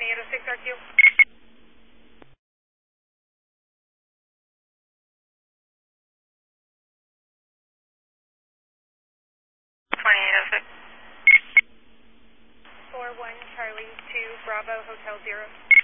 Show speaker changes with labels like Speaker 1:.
Speaker 1: 2806 RQ. 2806. 41 Charlie 2 Bravo Hotel 0.